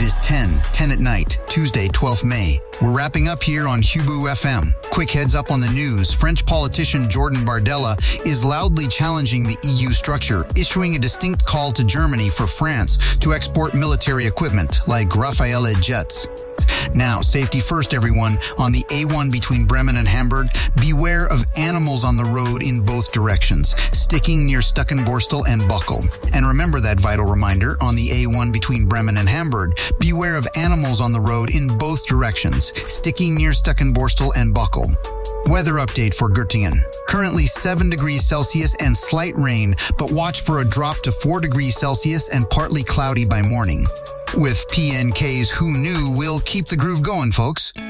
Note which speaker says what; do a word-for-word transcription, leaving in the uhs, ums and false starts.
Speaker 1: is ten, ten at night, Tuesday, twelfth of May. We're wrapping up here on Hubu F M. Quick heads up on the news. French politician Jordan Bardella is loudly challenging the E U structure, issuing a distinct call to Germany for France to export military equipment like Rafale jets. Now, safety first, everyone. On the A one between Bremen and Hamburg, beware of animals on the road in both directions, sticking near Stuckenborstel and Buckel. And remember that vital reminder on the A one between Bremen and Hamburg, beware of animals on the road in both directions, sticking near Stuckenborstel and Buckel. Weather update for Göttingen. Currently seven degrees Celsius and slight rain, but watch for a drop to four degrees Celsius and partly cloudy by morning. With P N K's Who Knew, we'll keep the groove going, folks.